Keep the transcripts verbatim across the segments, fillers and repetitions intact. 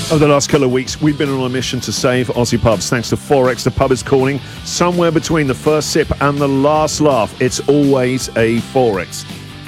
Over the last couple of weeks, we've been on a mission to save Aussie pubs. Thanks to Forex, the pub is calling. Somewhere between the first sip and the last laugh, it's always a Forex.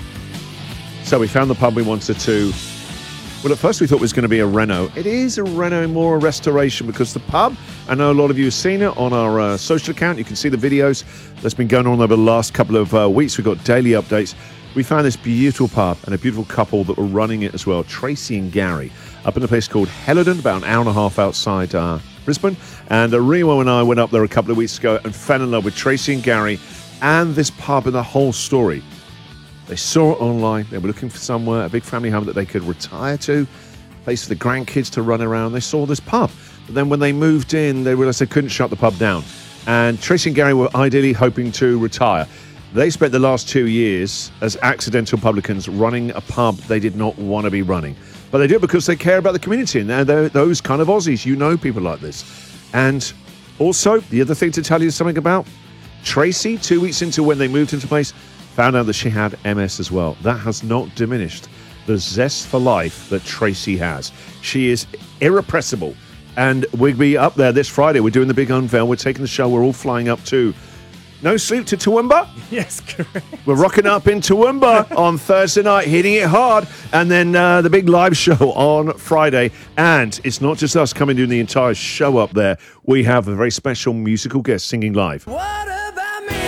So we found the pub we wanted to. Well, at first we thought it was going to be a reno. It is a reno, more a restoration, because the pub, I know a lot of you have seen it on our uh, social account. You can see the videos that's been going on over the last couple of uh, weeks. We've got daily updates. We found this beautiful pub and a beautiful couple that were running it as well, Tracy and Gary, up in a place called Helidon, about an hour and a half outside uh, Brisbane. And uh, Remo and I went up there a couple of weeks ago and fell in love with Tracy and Gary and this pub and the whole story. They saw it online. They were looking for somewhere, a big family home that they could retire to, a place for the grandkids to run around. They saw this pub. But then when they moved in, they realised they couldn't shut the pub down. And Tracy and Gary were ideally hoping to retire. They spent the last two years as accidental publicans running a pub they did not want to be running. But they do it because they care about the community. And they're, they're those kind of Aussies. You know people like this. And also, the other thing to tell you something about, Tracy, two weeks into when they moved into place, found out that she had M S as well. That has not diminished the zest for life that Tracy has. She is irrepressible. And we'll be up there this Friday. We're doing the big unveil. We're taking the show. We're all flying up to No Sleep to Toowoomba. Yes, correct. We're rocking up in Toowoomba on Thursday night, hitting it hard. And then uh, the big live show on Friday. And it's not just us coming doing the entire show up there. We have a very special musical guest singing live. What about me?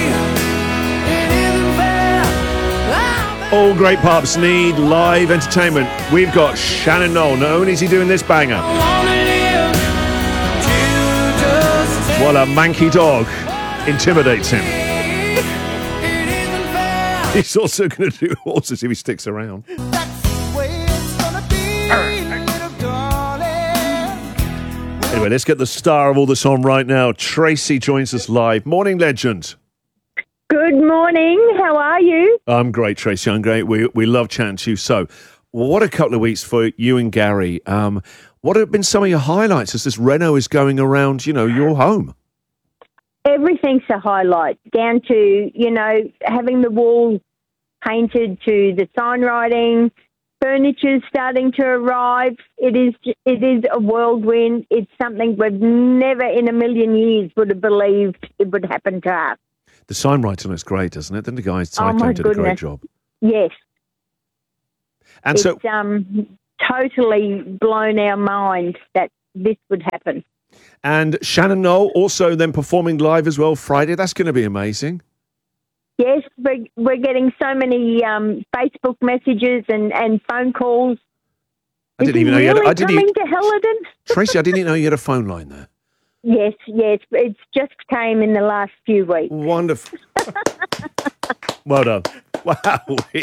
It isn't fair. I'm All great pubs need live entertainment. We've got Shannon Noll. Not only is he doing this banger, wanna live to just say while a manky dog intimidates him. it isn't fair. He's also going to do horses if he sticks around. That's the way it's gonna be, little darling. Anyway, let's get the star of all this on right now. Tracy joins us live. Morning, legend. Good morning. How are you? I'm great, Tracy. I'm great. We we love chatting to you. So, what a couple of weeks for you and Gary. Um, what have been some of your highlights as this reno is going around, you know, your home? Everything's a highlight, down to, you know, having the walls painted to the sign writing, furniture's starting to arrive. It is it is a whirlwind. It's something we've never in a million years would have believed it would happen to us. The sign writing looks great, doesn't it? Then the guys Oh, my did a great goodness. job. Yes, And it's so, um, totally blown our mind that this would happen. and Shannon Noll also then performing live as well Friday. That's going to be amazing. Yes, we're, we're getting so many um, Facebook messages and, and phone calls. I Is didn't he even know you had. really I didn't coming even, to Helidon? Tracy, I didn't even know you had a phone line there. Yes, yes. It's just came in the last few weeks. Wonderful. Well done. Wow.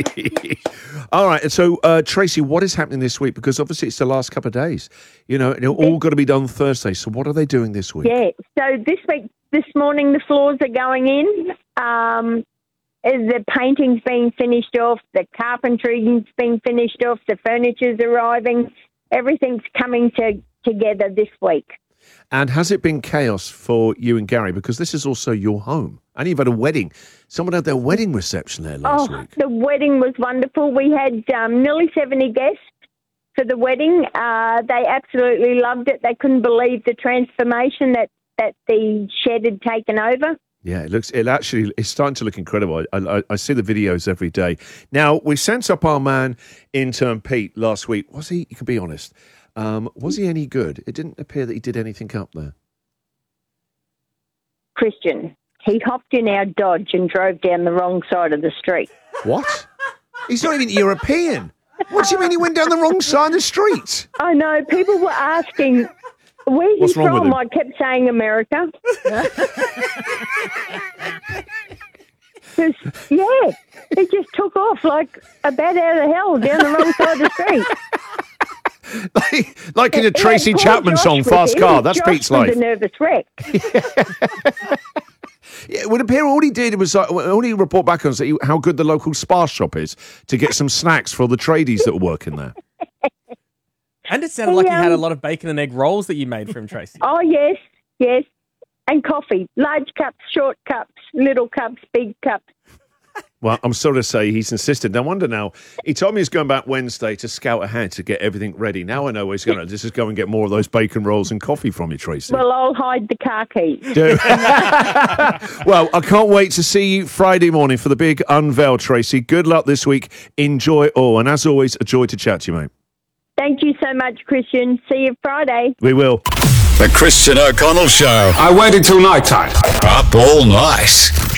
All right. And so, uh, Tracy, what is happening this week? Because obviously it's the last couple of days. You know, and it all got to be done Thursday. So what are they doing this week? Yeah. So this week, this morning, the floors are going in. Um, the painting's being finished off. The carpentry's being finished off. The furniture's arriving. Everything's coming to, together this week. And has it been chaos for you and Gary? Because this is also your home. And you've had a wedding. Someone had their wedding reception there last oh, week. the wedding was wonderful. We had um, nearly seventy guests for the wedding. Uh, they absolutely loved it. They couldn't believe the transformation that, that the shed had taken over. Yeah, it looks. It actually it's starting to look incredible. I, I, I see the videos every day. Now we sent up our man intern Pete last week. Was he? You can be honest. Um, was he any good? It didn't appear that he did anything up there. Christian, he hopped in our Dodge and drove down the wrong side of the street. What? He's not even European. What do you mean he went down the wrong side of the street? I know, people were asking where What's he's wrong with from. him? I kept saying America. 'Cause, yeah, he just took off like a bat out of hell down the wrong side of the street. like, like in a He had Tracy poor Chapman Josh song, with Fast him. Car. That's Josh Pete's was life. a nervous wreck. Yeah, it would appear all he did was uh, all he report back on is that he, how good the local spa shop is to get some snacks for all the tradies that were working there. And it sounded like you Yeah. had a lot of bacon and egg rolls that you made for him, Tracy. Oh, yes, yes. And coffee. Large cups, short cups, little cups, big cups. Well, I'm sorry to say he's insisted. No wonder now. He told me he's going back Wednesday to scout ahead to get everything ready. Now I know where he's going to just go and get more of those bacon rolls and coffee from you, Tracy. Well, I'll hide the car keys. Do. Well, I can't wait to see you Friday morning for the big unveil, Tracy. Good luck this week. Enjoy it all. And as always, a joy to chat to you, mate. Thank you so much, Christian. See you Friday. We will. The Christian O'Connell Show. I waited till night time. Up all night.